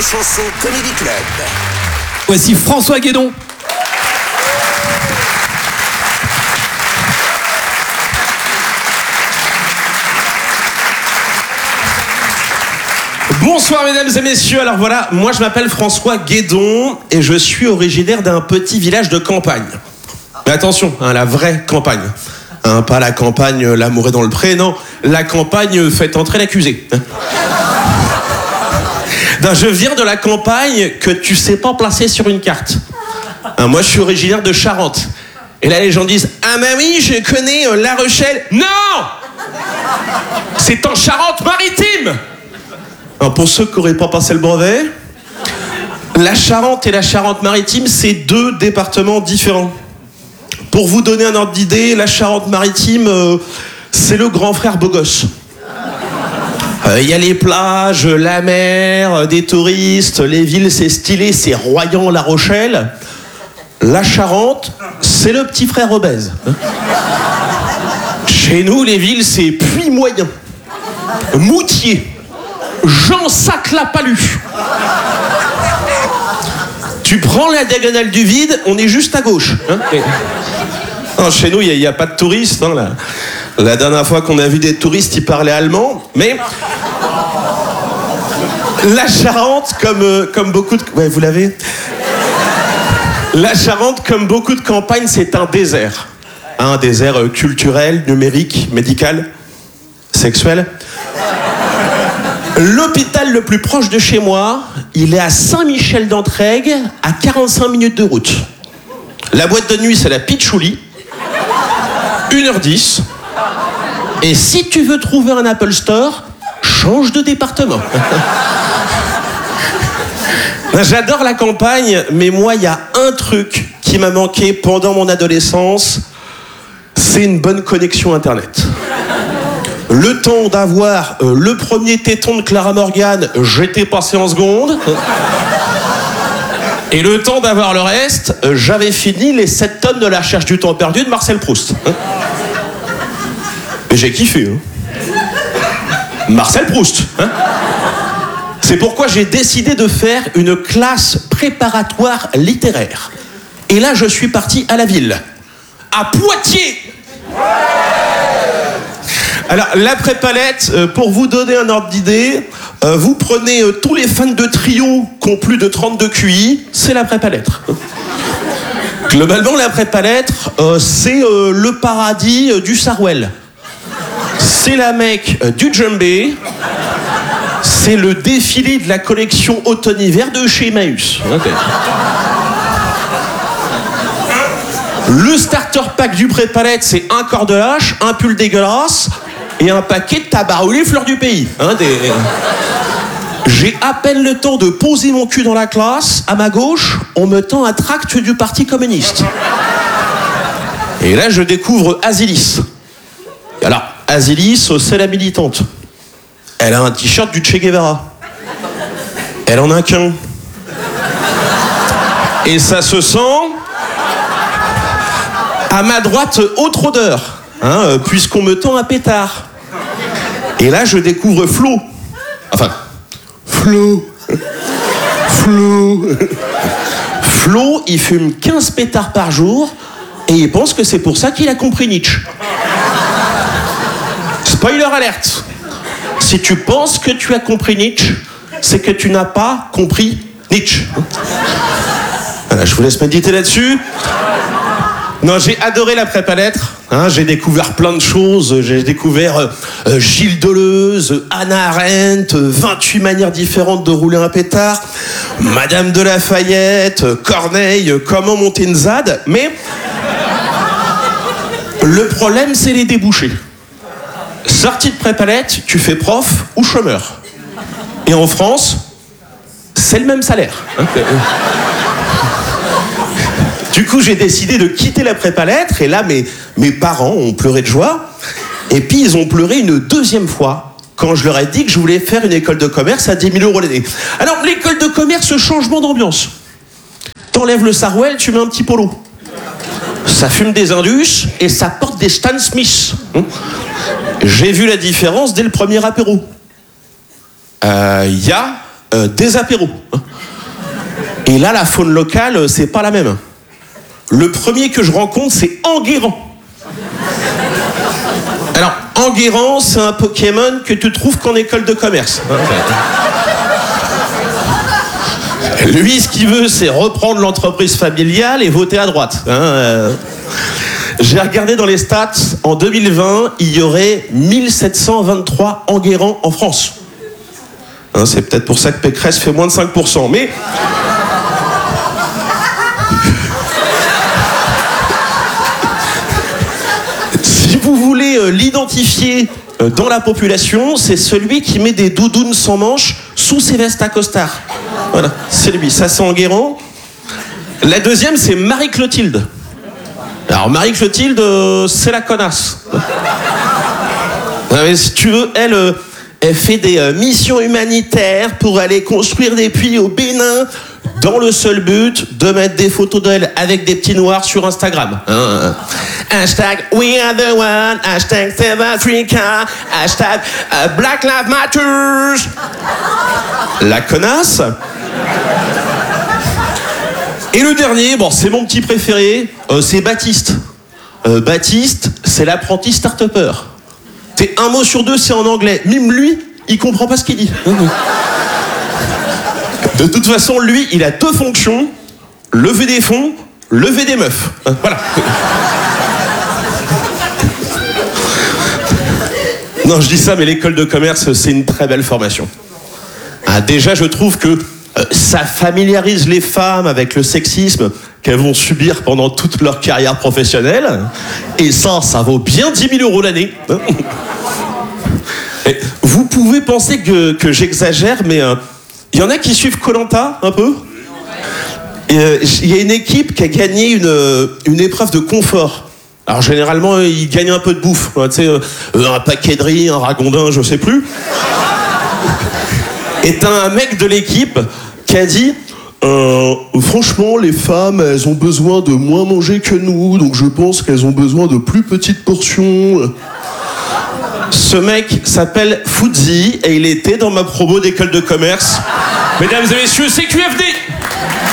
Chanson Comedy Club. Voici François Guédon. Bonsoir mesdames et messieurs, alors voilà, moi je m'appelle François Guédon et je suis originaire d'un petit village de campagne. Mais attention, hein, la vraie campagne. Hein, pas la campagne, l'amour est dans le pré, non. La campagne, faites entrer l'accusé. Non, je viens de la campagne que tu sais pas placer sur une carte. Hein, moi je suis originaire de Charente. Et là les gens disent « Ah bah oui, je connais La Rochelle. » Non, c'est en Charente-Maritime. Alors pour ceux qui n'auraient pas passé le brevet, la Charente et la Charente-Maritime, c'est deux départements différents. Pour vous donner un ordre d'idée, la Charente-Maritime, c'est le grand frère beau gosse. Il y a les plages, la mer, des touristes, les villes, c'est stylé, c'est Royan, La Rochelle. La Charente, c'est le petit frère obèse. Chez nous, les villes, c'est Puy-Moyen, Moutier, Jean-Sac-la-Palue. Tu prends la diagonale du vide, on est juste à gauche. Hein. Non, chez nous, il n'y a pas de touristes. Hein, là. La dernière fois qu'on a vu des touristes, ils parlaient allemand. Mais la Charente, comme beaucoup de... Ouais, vous l'avez ? La Charente, comme beaucoup de campagnes, c'est un désert. Un désert culturel, numérique, médical, sexuel. L'hôpital le plus proche de chez moi, il est à Saint-Michel-d'Entraigues, à 45 minutes de route. La boîte de nuit, c'est la Pitchouli, 1h10. Et si tu veux trouver un Apple Store, change de département. J'adore la campagne, mais moi, il y a un truc qui m'a manqué pendant mon adolescence, c'est une bonne connexion Internet. Le temps d'avoir le premier téton de Clara Morgan, j'étais passé en seconde. Et le temps d'avoir le reste, j'avais fini les 7 tonnes de La Recherche du temps perdu de Marcel Proust. Et j'ai kiffé. Hein. Marcel Proust. Hein. C'est pourquoi j'ai décidé de faire une classe préparatoire littéraire. Et là, je suis parti à la ville. À Poitiers. Alors, la prépalette, pour vous donner un ordre d'idée, vous prenez tous les fans de trio qui ont plus de 32 QI, c'est la prépa-lettres. Globalement, la prépa-lettres, c'est le paradis du Sarwell. C'est la Mecque du djembé. C'est le défilé de la collection automne-hiver de chez Emmaüs. Okay. Le starter pack du prépalette, c'est un corps de hache, un pull dégueulasse et un paquet de tabaroulis fleurs du pays. Hein, J'ai à peine le temps de poser mon cul dans la classe. À ma gauche, on me tend un tract du Parti communiste. Et là, je découvre Asilis. Alors, Asilis, c'est la militante. Elle a un t-shirt du Che Guevara. Elle en a qu'un. Et ça se sent... À ma droite, autre odeur, hein, puisqu'on me tend un pétard. Et là, je découvre Flo. Enfin, Flo. Flo, il fume 15 pétards par jour et il pense que c'est pour ça qu'il a compris Nietzsche. Spoiler alerte. Si tu penses que tu as compris Nietzsche, c'est que tu n'as pas compris Nietzsche. Voilà, je vous laisse méditer là-dessus. Non, j'ai adoré la prépa-lettres. Hein, j'ai découvert plein de choses. J'ai découvert Gilles Deleuze, Hannah Arendt, 28 manières différentes de rouler un pétard, Madame de Lafayette, Corneille, comment monter une ZAD. Mais le problème, c'est les débouchés. Sortie de prépa-lettres, tu fais prof ou chômeur. Et en France, c'est le même salaire. Hein. Du coup, j'ai décidé de quitter la prépa-lettres et là, mes parents ont pleuré de joie. Et puis, ils ont pleuré une deuxième fois quand je leur ai dit que je voulais faire une école de commerce à 10 000 € l'année. Alors, l'école de commerce, changement d'ambiance. T'enlèves le Sarwell, tu mets un petit polo. Ça fume des Indus et ça porte des Stan Smith. J'ai vu la différence dès le premier apéro. Y a des apéros. Et là, la faune locale, c'est pas la même. Le premier que je rencontre, c'est Enguerrand. Alors, Enguerrand, c'est un Pokémon que tu trouves qu'en école de commerce. Lui, ce qu'il veut, c'est reprendre l'entreprise familiale et voter à droite. J'ai regardé dans les stats, en 2020, il y aurait 1723 Enguerrands en France. C'est peut-être pour ça que Pécresse fait moins de 5%, mais... Si vous voulez l'identifier dans la population, c'est celui qui met des doudounes sans manches sous ses vestes à costard. Voilà, c'est lui. Ça, c'est Enguerrand. La deuxième, c'est Marie-Clotilde. Alors, Marie-Clotilde, c'est la connasse. Mais si tu veux, elle fait des missions humanitaires pour aller construire des puits au Bénin dans le seul but de mettre des photos d'elle avec des petits noirs sur Instagram. Hashtag We Are The One, hashtag Save Africa, hashtag Black Lives Matter. La connasse. Et le dernier, bon, c'est mon petit préféré, c'est Baptiste. Baptiste, c'est l'apprenti start-upper. C'est un mot sur deux, c'est en anglais. Même lui, il comprend pas ce qu'il dit. De toute façon, lui, il a deux fonctions. Lever des fonds, lever des meufs. Voilà. Non, je dis ça, mais l'école de commerce, c'est une très belle formation. Déjà, je trouve que ça familiarise les femmes avec le sexisme qu'elles vont subir pendant toute leur carrière professionnelle. Et ça vaut bien 10 000 € l'année. Et vous pouvez penser que j'exagère, mais il y en a qui suivent Koh-Lanta un peu. Il y a une équipe qui a gagné une épreuve de confort. Alors généralement, ils gagnent un peu de bouffe. Tu sais, un paquet de riz, un ragondin, je sais plus. Et t'as un mec de l'équipe qui a dit franchement, les femmes, elles ont besoin de moins manger que nous, donc je pense qu'elles ont besoin de plus petites portions. Ce mec s'appelle Fouzi et il était dans ma promo d'école de commerce. Mesdames et messieurs, c'est QFD.